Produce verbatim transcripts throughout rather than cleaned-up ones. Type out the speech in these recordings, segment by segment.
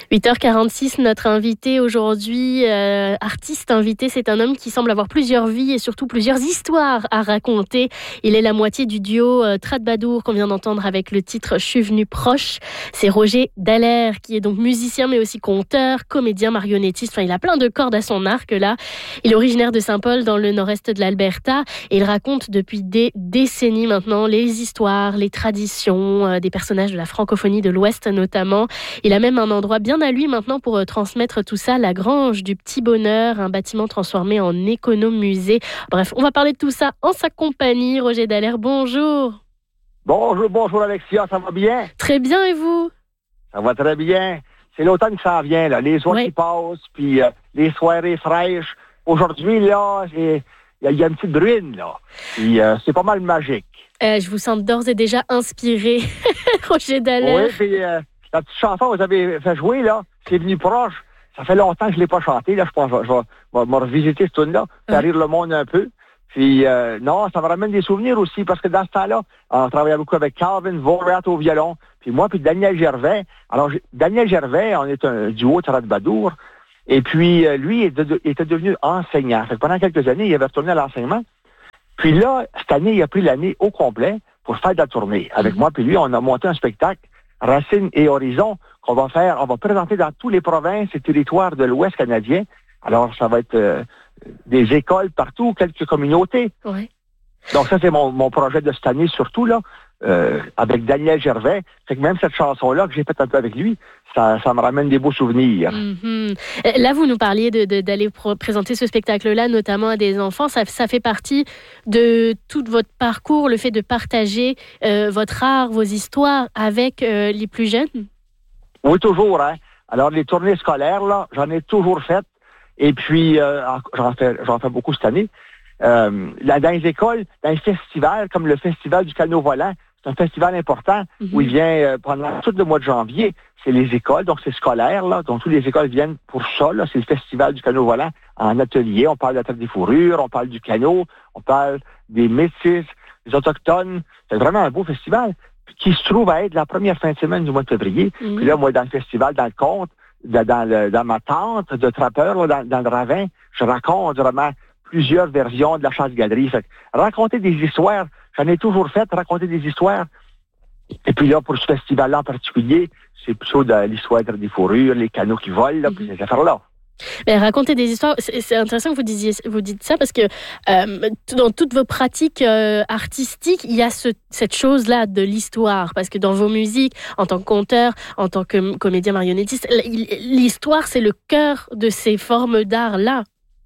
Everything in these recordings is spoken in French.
huit heures quarante-six, notre invité aujourd'hui, euh, artiste invité, c'est un homme qui semble avoir plusieurs vies et surtout plusieurs histoires à raconter. Il est la moitié du duo euh, Troubadour qu'on vient d'entendre avec le titre « Je suis venu proche ». C'est Roger Dallaire qui est donc musicien mais aussi conteur, comédien, marionnettiste. Enfin, il a plein de cordes à son arc là. Il est originaire de Saint-Paul dans le nord-est de l'Alberta et il raconte depuis des décennies maintenant les histoires, les traditions euh, des personnages de la francophonie de l'Ouest notamment. Il a même un endroit bien à lui maintenant pour euh, transmettre tout ça, la Grange du Petit Bonheur, un bâtiment transformé en économusée. Bref, on va parler de tout ça en sa compagnie. Roger Dallaire, bonjour. Bonjour, bonjour Alexia, ça va bien? Très bien, et vous? Ça va très bien. C'est l'automne qui s'en vient, là. Les oies oui. qui passent, puis euh, les soirées fraîches. Aujourd'hui, là, il y, y a une petite bruine, là. Puis euh, c'est pas mal magique. Euh, je vous sens d'ores et déjà inspiré, Roger Dallaire. Oui, puis euh, la petite chanson que vous avez fait jouer, là, c'est venu proche. Ça fait longtemps que je ne l'ai pas chanté, là. Je pense que je vais, je vais me revisiter cette tune-là, faire rire le monde un peu. Puis, euh, non, ça me ramène des souvenirs aussi, parce que dans ce temps-là, on travaillait beaucoup avec Calvin Vorat au violon, puis moi, puis Daniel Gervais. Alors, Daniel Gervais, on est un duo Troubadour, et puis euh, lui était, de, était devenu enseignant. Fait que pendant quelques années, il avait retourné à l'enseignement. Puis là, cette année, il a pris l'année au complet pour faire de la tournée. Avec mm-hmm. moi, puis lui, on a monté un spectacle, Racines et Horizons, qu'on va faire, on va présenter dans toutes les provinces et territoires de l'Ouest canadien. Alors, ça va être... Euh, des écoles partout, quelques communautés. Oui. Donc ça, c'est mon, mon projet de cette année, surtout, là, euh, avec Daniel Gervais. Fait que même cette chanson-là que j'ai faite un peu avec lui, ça, ça me ramène des beaux souvenirs. Mm-hmm. Là, vous nous parliez de, de, d'aller pro- présenter ce spectacle-là, notamment à des enfants. Ça, ça fait partie de tout votre parcours, le fait de partager euh, votre art, vos histoires avec euh, les plus jeunes? Oui, toujours. Hein. Alors, les tournées scolaires, là, j'en ai toujours faites. Et puis, euh, j'en fais, j'en fais beaucoup cette année. Euh, là, dans les écoles, dans les festivals, comme le Festival du canot volant, c'est un festival important mm-hmm. où il vient euh, pendant tout le mois de janvier. C'est les écoles, donc c'est scolaire, là. Donc, toutes les écoles viennent pour ça, là. C'est le Festival du canot volant en atelier. On parle de la traite des fourrures, on parle du canot, on parle des métis, des autochtones. C'est vraiment un beau festival qui se trouve à être la première fin de semaine du mois de février. Mm-hmm. Puis là, moi, dans le festival, dans le compte, Dans, le, dans ma tente de trappeur, là, dans, dans le ravin, je raconte vraiment plusieurs versions de la chasse-galerie. Fait que raconter des histoires, j'en ai toujours fait, raconter des histoires. Et puis là, pour ce festival-là en particulier, c'est plutôt de l'histoire des fourrures, les canots qui volent, là, mm-hmm. puis ces affaires-là. Mais raconter des histoires, c'est, c'est intéressant que vous disiez, vous dites ça parce que euh, dans toutes vos pratiques euh, artistiques, il y a ce, cette chose-là de l'histoire. Parce que dans vos musiques, en tant que conteur, en tant que comédien marionnettiste, l'histoire, c'est le cœur de ces formes d'art-là.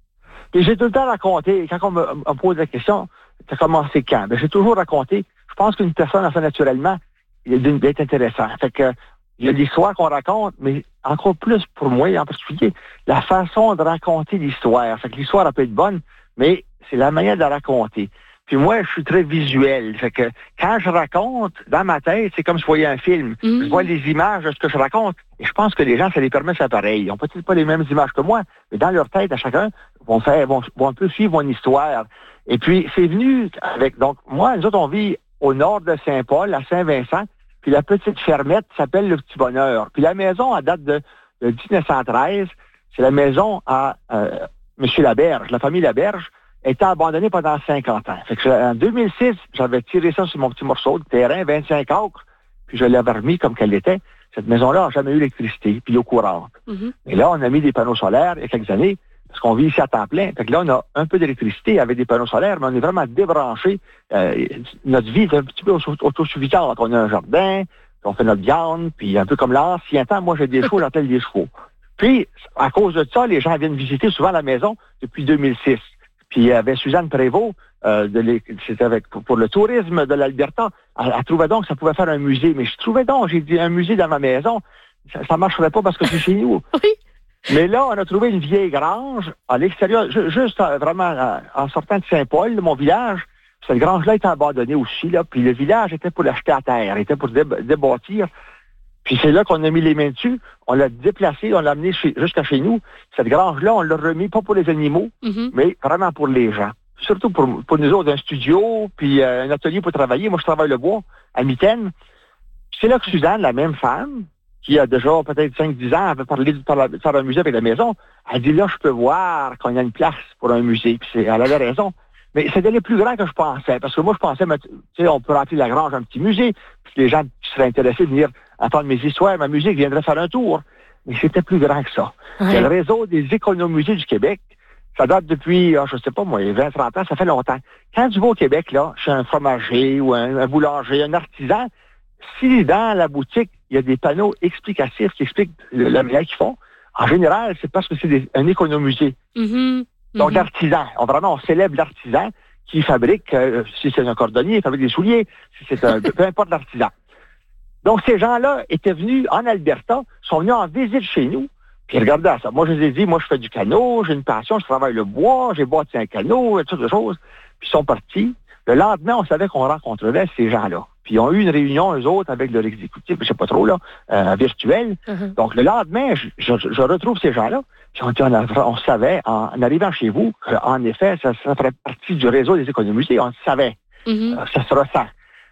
Et j'ai tout le temps raconté, quand on me, on me pose la question, ça a commencé quand? Ben, j'ai toujours raconté. Je pense qu'une personne a fait naturellement, il est intéressant. Fait que, il y a l'histoire qu'on raconte, mais encore plus pour moi en particulier, la façon de raconter l'histoire. Fait que l'histoire, elle peut être bonne, mais c'est la manière de la raconter. Puis moi, je suis très visuel. Fait que quand je raconte, dans ma tête, c'est comme si je voyais un film. Mmh. Je vois les images de ce que je raconte. Et je pense que les gens, ça les permet, c'est pareil. Ils n'ont peut-être pas les mêmes images que moi, mais dans leur tête, à chacun, vont faire, vont, vont un peu suivre mon histoire. Et puis, c'est venu avec, donc, moi, nous autres, on vit au nord de Saint-Paul, à Saint-Vincent. Puis la petite fermette s'appelle le Petit Bonheur. Puis la maison, à date de, de dix-neuf cent treize, c'est la maison à euh, M. Laberge. La famille Laberge était abandonnée pendant cinquante ans. Fait que en deux mille six, j'avais tiré ça sur mon petit morceau de terrain, vingt-cinq acres, puis je l'avais remis comme qu'elle était. Cette maison-là n'a jamais eu d'électricité, puis l'eau courante. Mm-hmm. Et là, on a mis des panneaux solaires il y a quelques années, parce qu'on vit ici à temps plein. Fait que là, on a un peu d'électricité avec des panneaux solaires, mais on est vraiment débranché. Euh, notre vie est un petit peu autosuffisante. On a un jardin, on fait notre viande, puis un peu comme l'ancien temps, moi, j'ai des chevaux, j'appelle des chevaux. Puis, à cause de ça, les gens viennent visiter souvent la maison depuis deux mille six. Puis, il y avait Suzanne Prévost, euh, de c'était avec, pour, pour le tourisme de l'Alberta. Elle, elle trouvait donc que ça pouvait faire un musée. Mais je trouvais donc, j'ai dit, un musée dans ma maison, ça ne marcherait pas parce que c'est chez nous. Oui. Mais là, on a trouvé une vieille grange à l'extérieur, juste vraiment en sortant de Saint-Paul, de mon village. Cette grange-là était abandonnée aussi, là. Puis le village était pour l'acheter à terre, était pour dé- débâtir. Puis c'est là qu'on a mis les mains dessus. On l'a déplacé, on l'a amené chez, jusqu'à chez nous. Cette grange-là, on l'a remis pas pour les animaux, mm-hmm. mais vraiment pour les gens. Surtout pour, pour nous autres, un studio, puis euh, un atelier pour travailler. Moi, je travaille le bois à Mitaine. C'est là que Suzanne, la même femme, qui a déjà peut-être cinq dix ans, avait parlé de faire, de faire un musée avec la maison. Elle dit, là, je peux voir qu'on a une place pour un musée. Puis c'est, elle avait raison. Mais c'est d'aller plus grand que je pensais. Parce que moi, je pensais, tu sais, on peut remplir la grange un petit musée. Puis les gens qui seraient intéressés de venir entendre mes histoires, ma musique, viendraient faire un tour. Mais c'était plus grand que ça. Ouais. C'est le réseau des économusées du Québec. Ça date depuis, je sais pas moi, vingt trente ans, ça fait longtemps. Quand tu vas au Québec, là, chez un fromager ou un, un boulanger, un artisan, si dans la boutique, il y a des panneaux explicatifs qui expliquent le, la manière qu'ils font, en général, c'est parce que c'est des, un économusée. Mm-hmm. Donc, mm-hmm. l'artisan. On, vraiment, on célèbre l'artisan qui fabrique, euh, si c'est un cordonnier, il fabrique des souliers, si c'est un, peu importe l'artisan. Donc, ces gens-là étaient venus en Alberta, sont venus en visite chez nous, puis regardaient ça. Moi, je les ai dit, moi, je fais du canot, j'ai une passion, je travaille le bois, j'ai bâti un canot, et toutes sortes de choses. Puis ils sont partis. Le lendemain, on savait qu'on rencontrerait ces gens-là. Puis ils ont eu une réunion, eux autres, avec leur exécutif, je sais pas trop, là, euh, virtuel. Uh-huh. Donc, le lendemain, je, je, je retrouve ces gens-là. Puis on, dit, on, a, on savait, en, en arrivant chez vous, qu'en effet, ça, ça ferait partie du réseau des économusées. On le savait. Uh-huh. Euh, ça se ressent.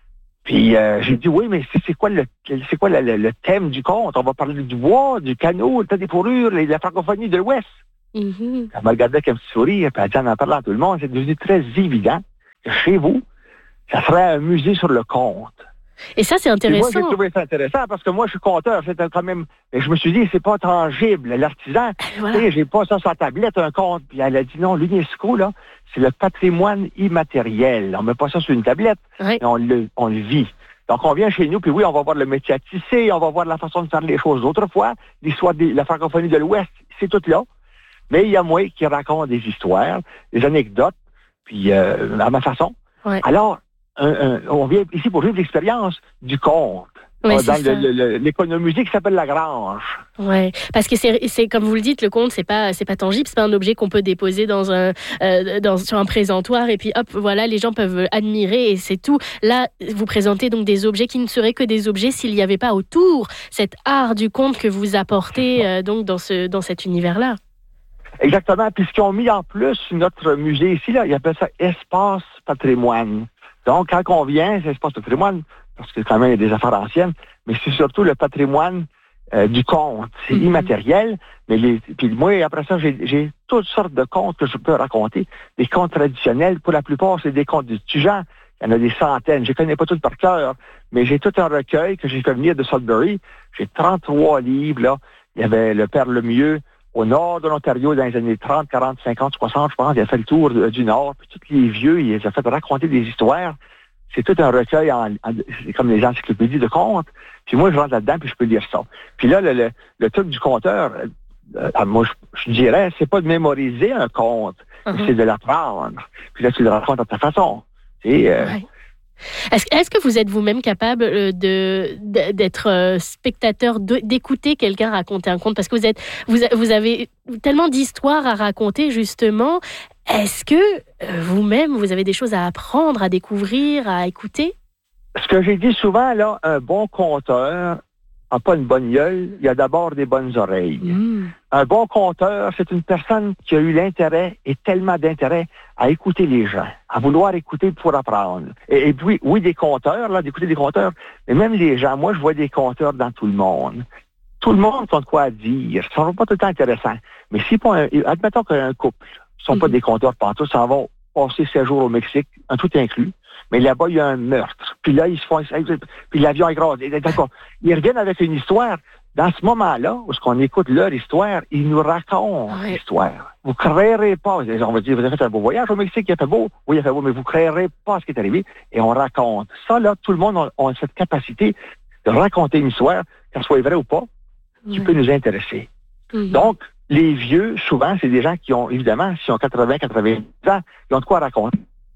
Puis euh, j'ai dit, oui, mais c'est, c'est quoi, le, c'est quoi le, le, le thème du conte? On va parler du bois, du canot, le tas des fourrures, la francophonie de l'Ouest. Uh-huh. Elle m'a regardé avec un petit sourire, puis elle dit, en en parlant à tout le monde, c'est devenu très évident que chez vous, ça serait un musée sur le conte. Et ça, c'est intéressant. Et moi, j'ai trouvé ça intéressant parce que moi, je suis conteur. C'était quand même. Et je me suis dit, c'est pas tangible. L'artisan, voilà. Tu sais, j'ai pas ça sur la tablette, un conte. Puis elle a dit non, l'UNESCO, là, c'est le patrimoine immatériel. On met pas ça sur une tablette, oui. Mais on le, on le vit. Donc, on vient chez nous, puis oui, on va voir le métier à tisser, on va voir la façon de faire les choses d'autrefois. L'histoire de la francophonie de l'Ouest, c'est tout là. Mais il y a moi qui raconte des histoires, des anecdotes, puis euh, à ma façon. Ouais. Alors, un, un, on vient ici pour vivre l'expérience du conte. Oui, dans le, le, le, l'économusée qui s'appelle la Grange. Ouais, parce que c'est, c'est comme vous le dites, le conte c'est pas c'est pas tangible, c'est pas un objet qu'on peut déposer dans un euh, dans sur un présentoir et puis hop voilà les gens peuvent admirer et c'est tout. Là vous présentez donc des objets qui ne seraient que des objets s'il n'y avait pas autour cet art du conte que vous apportez euh, donc dans ce dans cet univers là. Exactement. Puis ce qu'ils ont mis en plus notre musée ici là, ils appellent ça espace patrimoine. Donc quand on vient, c'est espace patrimoine. Parce que quand même, il y a des affaires anciennes, mais c'est surtout le patrimoine euh, du conte. C'est mm-hmm. immatériel, mais les, puis moi, après ça, j'ai, j'ai toutes sortes de contes que je peux raconter. Des contes traditionnels, pour la plupart, c'est des contes de Tujan. Il y en a des centaines. Je ne connais pas tout par cœur, mais j'ai tout un recueil que j'ai fait venir de Sudbury. J'ai trente-trois livres, là. Il y avait le Père Lemieux au nord de l'Ontario dans les années trente, quarante, cinquante, soixante, je pense. Il a fait le tour de, du Nord. Puis tous les vieux, il les a fait raconter des histoires. C'est tout un recueil, en, en, c'est comme les encyclopédies de contes. Puis moi, je rentre là-dedans, puis je peux lire ça. Puis là, le, le, le truc du conteur, euh, moi, je, je dirais, c'est pas de mémoriser un conte, uh-huh. c'est de l'apprendre. Puis là, tu le racontes à ta façon. Et, euh, ouais. Est-ce, est-ce que vous êtes vous-même capable de, de, d'être spectateur, de, d'écouter quelqu'un raconter un conte? Parce que vous, êtes, vous, vous avez tellement d'histoires à raconter, justement. Est-ce que euh, vous-même, vous avez des choses à apprendre, à découvrir, à écouter? Ce que j'ai dit souvent, là, un bon conteur n'a pas une bonne gueule, il a d'abord des bonnes oreilles. Mmh. Un bon conteur, c'est une personne qui a eu l'intérêt, et tellement d'intérêt, à écouter les gens, à vouloir écouter pour apprendre. Et, et puis, oui, des conteurs, là, d'écouter des conteurs, mais même les gens, moi, je vois des conteurs dans tout le monde. Tout le monde a de quoi dire. Ça ne va pas tout le temps intéressant. Mais si pas un, admettons qu'un couple, ils ne sont mm-hmm. pas des conteurs partout, s'en vont passer sept jours au Mexique, un tout inclus. Mais là-bas, il y a un meurtre. Puis là, ils se font... Puis l'avion est gros. D'accord. Ils reviennent avec une histoire. Dans ce moment-là, où on écoute leur histoire, ils nous racontent oui. l'histoire. Vous ne créerez pas. On va dire, vous avez fait un beau voyage au Mexique, il a fait beau. Oui, il a fait beau, mais vous ne créerez pas ce qui est arrivé. Et on raconte. Ça, là, tout le monde a, a cette capacité de raconter une histoire, qu'elle soit vraie ou pas, oui. qui peut nous intéresser. Mm-hmm. Donc, les vieux, souvent, c'est des gens qui ont, évidemment, s'ils ont quatre-vingts, quatre-vingt-dix ans, ils ont de quoi raconter.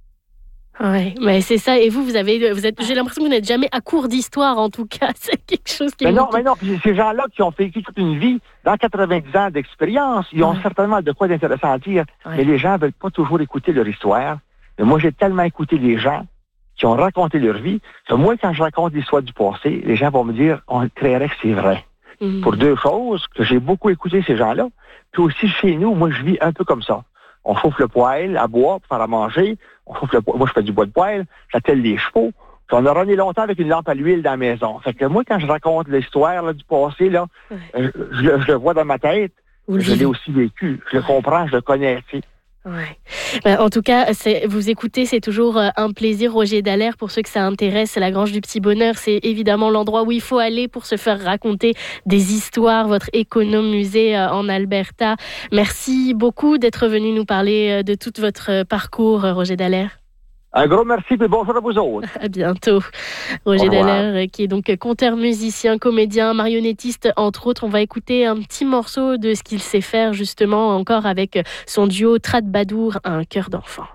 Oui, mais c'est ça. Et vous, vous avez, vous êtes, j'ai l'impression que vous n'êtes jamais à court d'histoire, en tout cas. C'est quelque chose qui. Mais non, mais non. Puis ces gens-là qui ont vécu toute une vie, dans quatre-vingt-dix ans d'expérience, ils ont ouais. certainement de quoi d'intéressant à dire. Ouais. Mais les gens ne veulent pas toujours écouter leur histoire. Mais moi, j'ai tellement écouté les gens qui ont raconté leur vie que moi, quand je raconte l'histoire du passé, les gens vont me dire, on créerait que c'est vrai. Mmh. Pour deux choses, que j'ai beaucoup écouté ces gens-là. Puis aussi, chez nous, moi, je vis un peu comme ça. On chauffe le poêle à bois pour faire à manger. On chauffe le poêle. Moi, je fais du bois de poêle. J'attelle les chevaux. Puis on a runné longtemps avec une lampe à l'huile dans la maison. Fait que moi, quand je raconte l'histoire là, du passé, là, ouais. euh, je, je le vois dans ma tête. Vous je l'ai aussi vécu. Je le comprends, je le connais. Tu sais. Ouais. Ben, en tout cas, c'est, vous écoutez, c'est toujours un plaisir, Roger Dallaire. Pour ceux que ça intéresse, la Grange du Petit Bonheur, c'est évidemment l'endroit où il faut aller pour se faire raconter des histoires. Votre économusée en Alberta. Merci beaucoup d'être venu nous parler de tout votre parcours, Roger Dallaire. Un gros merci et bonjour à vous autres. À bientôt. Roger Dallaire, qui est donc conteur, musicien, comédien, marionnettiste, entre autres. On va écouter un petit morceau de ce qu'il sait faire, justement, encore avec son duo Trad-Badour, un cœur d'enfant.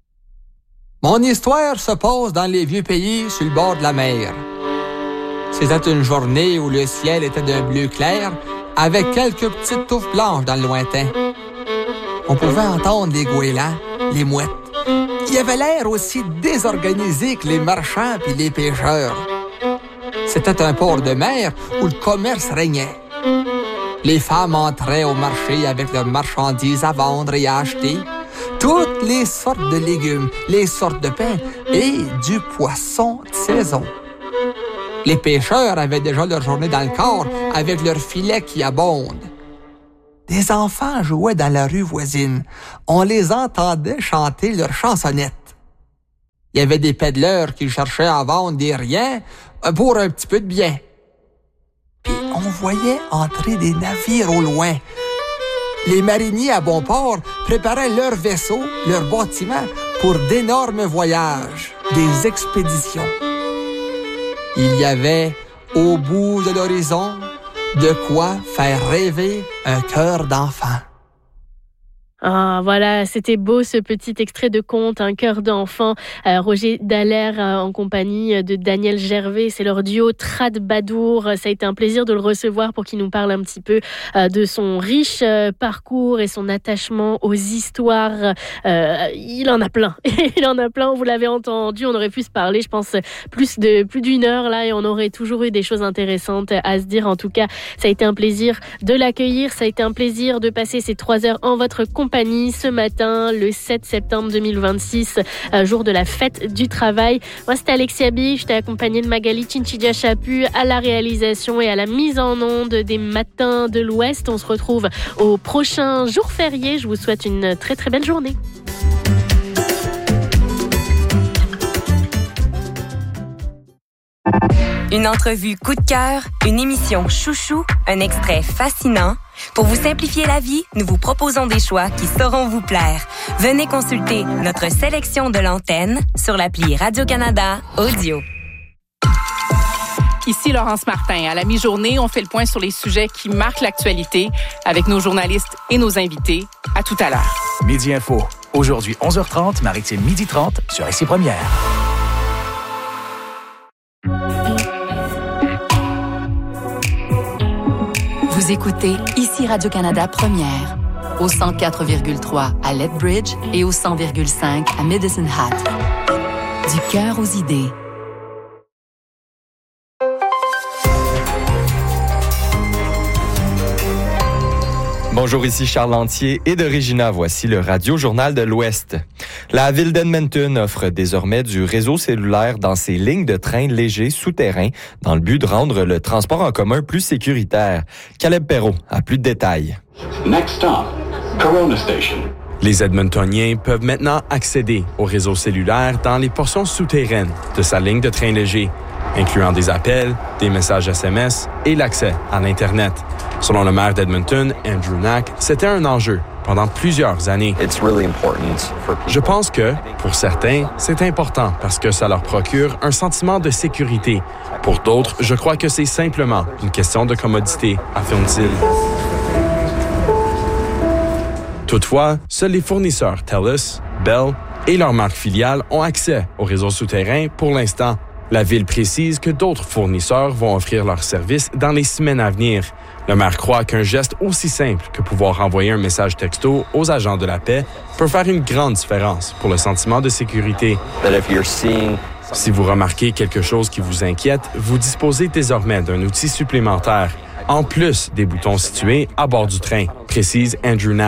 Mon histoire se passe dans les vieux pays sur le bord de la mer. C'était une journée où le ciel était d'un bleu clair, avec quelques petites touffes blanches dans le lointain. On pouvait entendre les goélands, les mouettes. Il avait l'air aussi désorganisé que les marchands puis les pêcheurs. C'était un port de mer où le commerce régnait. Les femmes entraient au marché avec leurs marchandises à vendre et à acheter. Toutes les sortes de légumes, les sortes de pain et du poisson de saison. Les pêcheurs avaient déjà leur journée dans le corps avec leurs filets qui abondent. Des enfants jouaient dans la rue voisine. On les entendait chanter leurs chansonnettes. Il y avait des pédaleurs qui cherchaient à vendre des riens pour un petit peu de bien. Puis on voyait entrer des navires au loin. Les mariniers à bon port préparaient leurs vaisseaux, leurs bâtiments pour d'énormes voyages, des expéditions. Il y avait, au bout de l'horizon, de quoi faire rêver un cœur d'enfant. Ah, voilà, c'était beau ce petit extrait de conte, un cœur d'enfant. Euh, Roger Dallaire euh, en compagnie de Daniel Gervais, c'est leur duo Trad-Badour. Ça a été un plaisir de le recevoir pour qu'il nous parle un petit peu euh, de son riche euh, parcours et son attachement aux histoires. Euh, il en a plein, il en a plein. Vous l'avez entendu, on aurait pu se parler, je pense, plus de plus d'une heure là, et on aurait toujours eu des choses intéressantes à se dire. En tout cas, ça a été un plaisir de l'accueillir. Ça a été un plaisir de passer ces trois heures en votre compagnie. Ce matin, le sept septembre deux mille vingt-six, euh, jour de la fête du travail. Moi, c'était Alexia B. J'étais accompagnée de Magali Chinchidja Chapu à la réalisation et à la mise en onde des Matins de l'Ouest. On se retrouve au prochain jour férié. Je vous souhaite une très très belle journée. Une entrevue coup de cœur, une émission chouchou, un extrait fascinant. Pour vous simplifier la vie, nous vous proposons des choix qui sauront vous plaire. Venez consulter notre sélection de l'antenne sur l'appli Radio-Canada Audio. Ici Laurence Martin. À la mi-journée, on fait le point sur les sujets qui marquent l'actualité avec nos journalistes et nos invités. À tout à l'heure. Midi Info. Aujourd'hui, onze heures trente, Maritime midi trente sur Ici Première. Vous écoutez Ici Radio-Canada Première, au cent quatre virgule trois à Lethbridge et au cent virgule cinq à Medicine Hat. Du cœur aux idées. Bonjour, ici Charles Lantier et de Regina. Voici le Radio-Journal de l'Ouest. La ville d'Edmonton offre désormais du réseau cellulaire dans ses lignes de trains légers souterrains dans le but de rendre le transport en commun plus sécuritaire. Caleb Perrault a plus de détails. Next stop, Corona Station. Les Edmontoniens peuvent maintenant accéder au réseau cellulaire dans les portions souterraines de sa ligne de train léger, incluant des appels, des messages S M S et l'accès à l'Internet. Selon le maire d'Edmonton, Andrew Knack, c'était un enjeu pendant plusieurs années. Je pense que, pour certains, c'est important parce que ça leur procure un sentiment de sécurité. Pour d'autres, je crois que c'est simplement une question de commodité, affirme-t-il. Toutefois, seuls les fournisseurs TELUS, Bell et leurs marques filiales ont accès au réseau souterrain pour l'instant. La ville précise que d'autres fournisseurs vont offrir leurs services dans les semaines à venir. Le maire croit qu'un geste aussi simple que pouvoir envoyer un message texto aux agents de la paix peut faire une grande différence pour le sentiment de sécurité. Si vous remarquez quelque chose qui vous inquiète, vous disposez désormais d'un outil supplémentaire, en plus des boutons situés à bord du train, précise Andrew Knack.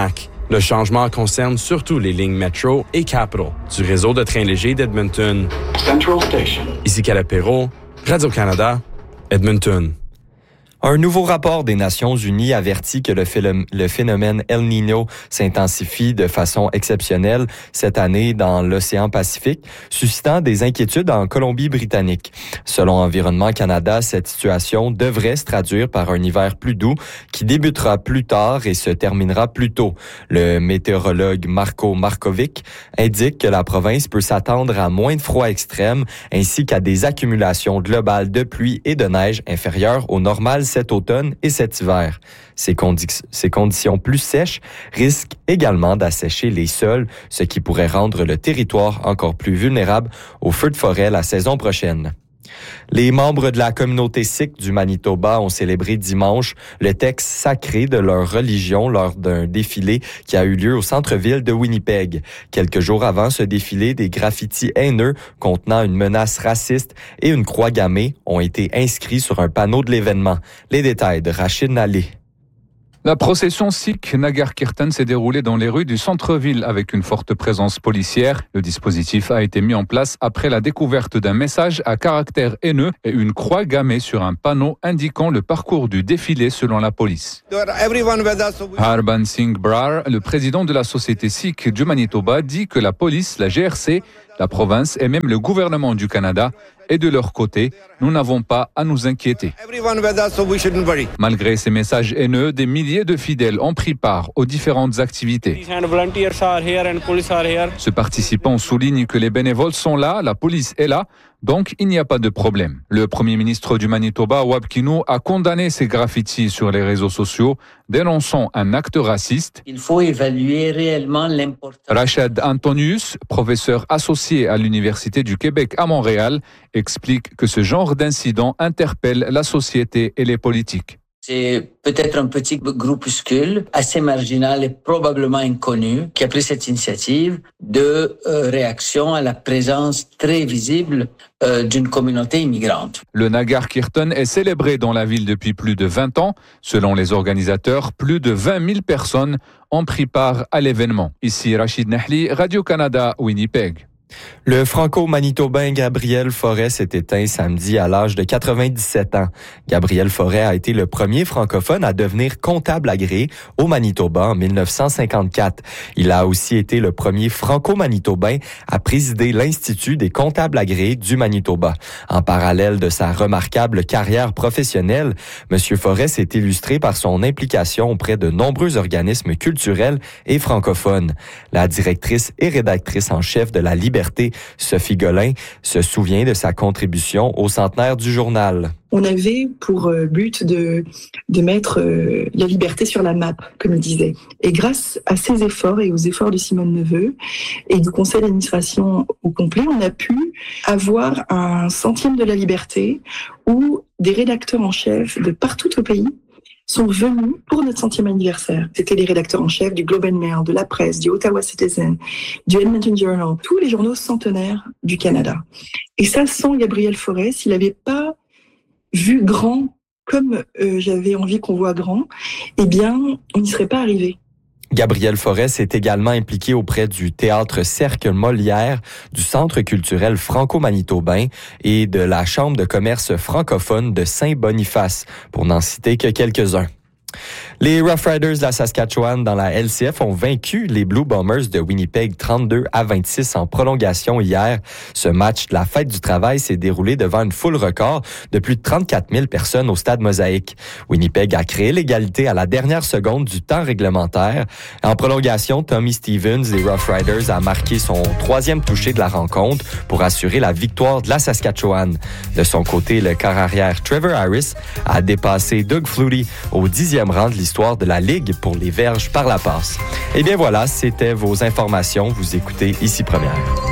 Le changement concerne surtout les lignes Metro et Capital du réseau de trains légers d'Edmonton. Central Station. Ici Calapero, Radio-Canada, Edmonton. Un nouveau rapport des Nations unies avertit que le, phé- le phénomène El Niño s'intensifie de façon exceptionnelle cette année dans l'océan Pacifique, suscitant des inquiétudes en Colombie-Britannique. Selon Environnement Canada, cette situation devrait se traduire par un hiver plus doux qui débutera plus tard et se terminera plus tôt. Le météorologue Marko Markovic indique que la province peut s'attendre à moins de froid extrême ainsi qu'à des accumulations globales de pluie et de neige inférieures au normal cet automne et cet hiver. Ces, condi- ces conditions plus sèches risquent également d'assécher les sols, ce qui pourrait rendre le territoire encore plus vulnérable aux feux de forêt la saison prochaine. Les membres de la communauté sikh du Manitoba ont célébré dimanche le texte sacré de leur religion lors d'un défilé qui a eu lieu au centre-ville de Winnipeg. Quelques jours avant ce défilé, des graffitis haineux contenant une menace raciste et une croix gammée ont été inscrits sur un panneau de l'événement. Les détails de Rachid Nallé. La procession sikh Nagar Kirtan s'est déroulée dans les rues du centre-ville avec une forte présence policière. Le dispositif a été mis en place après la découverte d'un message à caractère haineux et une croix gammée sur un panneau indiquant le parcours du défilé selon la police. Harban Singh Brar, le président de la société sikh du Manitoba, dit que la police, la G R C, la province et même le gouvernement du Canada et de leur côté, nous n'avons pas à nous inquiéter. Malgré ces messages haineux, des milliers de fidèles ont pris part aux différentes activités. Ce participant souligne que les bénévoles sont là, la police est là, donc il n'y a pas de problème. Le premier ministre du Manitoba, Wab Kinew, a condamné ces graffitis sur les réseaux sociaux, dénonçant un acte raciste. Il faut évaluer réellement l'importance. Rachid Antonius, professeur associé à l'Université du Québec à Montréal, explique que ce genre d'incident interpelle la société et les politiques. C'est peut-être un petit groupuscule assez marginal et probablement inconnu qui a pris cette initiative de euh, réaction à la présence très visible euh, d'une communauté immigrante. Le Nagar Kirtan est célébré dans la ville depuis plus de vingt ans. Selon les organisateurs, plus de vingt mille personnes ont pris part à l'événement. Ici Rachid Nahli, Radio-Canada, Winnipeg. Le franco-manitobain Gabriel Forêt s'est éteint samedi à l'âge de quatre-vingt-dix-sept ans. Gabriel Forêt a été le premier francophone à devenir comptable agréé au Manitoba en dix-neuf cent cinquante-quatre. Il a aussi été le premier franco-manitobain à présider l'Institut des comptables agréés du Manitoba. En parallèle de sa remarquable carrière professionnelle, M. Forêt s'est illustré par son implication auprès de nombreux organismes culturels et francophones. La directrice et rédactrice en chef de la Liberté, Sophie Golin, se souvient de sa contribution au centenaire du journal. On avait pour but de, de mettre la liberté sur la map, comme il disait. Et grâce à ces efforts et aux efforts de Simone Neveu et du conseil d'administration au complet, on a pu avoir un centième de la liberté où des rédacteurs en chef de partout au pays sont venus pour notre centième anniversaire. C'était les rédacteurs en chef du Globe and Mail, de La Presse, du Ottawa Citizen, du Edmonton Journal, tous les journaux centenaires du Canada. Et ça, sans Gabriel Forêt, s'il n'avait pas vu grand comme euh, j'avais envie qu'on voit grand, eh bien, on n'y serait pas arrivé. Gabriel Forêt s'est également impliqué auprès du Théâtre Cercle Molière, du Centre culturel franco-manitobain et de la Chambre de commerce francophone de Saint-Boniface, pour n'en citer que quelques-uns. Les Rough Riders de la Saskatchewan dans la L C F ont vaincu les Blue Bombers de Winnipeg trente-deux à vingt-six en prolongation hier. Ce match de la fête du travail s'est déroulé devant une foule record de plus de trente-quatre mille personnes au stade Mosaïque. Winnipeg a créé l'égalité à la dernière seconde du temps réglementaire. En prolongation, Tommy Stevens des Rough Riders a marqué son troisième touché de la rencontre pour assurer la victoire de la Saskatchewan. De son côté, le quart arrière Trevor Harris a dépassé Doug Flutie au dixième rang de l'histoire de la Ligue pour les verges par la passe. Et bien voilà, c'était vos informations. Vous écoutez Ici Première.